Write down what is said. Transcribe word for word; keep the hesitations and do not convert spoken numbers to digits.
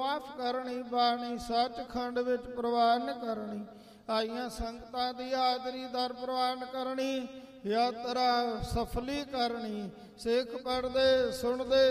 ਮਾਫ ਕਰਨੀ, ਬਾਣੀ ਸੱਚਖੰਡ ਵਿੱਚ ਪ੍ਰਵਾਨ ਕਰਨੀ, ਆਈਆਂ ਸੰਗਤਾਂ ਦੀ ਹਾਜ਼ਰੀ ਦਰ ਪ੍ਰਵਾਨ ਕਰਨੀ, ਯਾਤਰਾ ਸਫਲੀ ਕਰਨੀ, ਸਿੱਖ ਪੜ੍ਹਦੇ ਸੁਣਦੇ